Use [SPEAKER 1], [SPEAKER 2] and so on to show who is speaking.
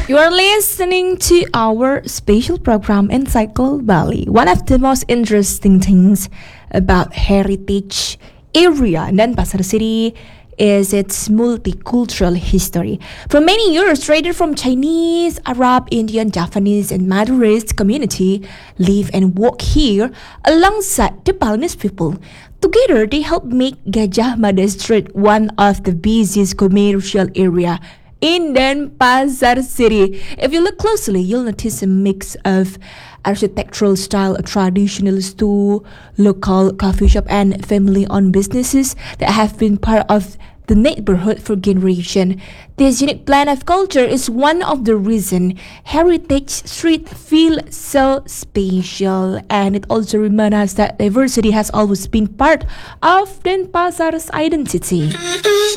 [SPEAKER 1] You are listening to our special program Encyclo Bali. One of the most interesting things about heritage area Denpasar City is its multicultural history. For many years, traders from Chinese, Arab, Indian, Japanese, and Madurist community live and work here alongside the Balinese people. Together, they help make Gajah Mada Street one of the busiest commercial area in Denpasar City. If you look closely, you'll notice a mix of architectural style, a traditional store, local coffee shop, and family-owned businesses that have been part of the neighborhood for generations. This unique blend of culture is one of the reasons Heritage Street feels so special, and it also reminds us that diversity has always been part of Denpasar's identity.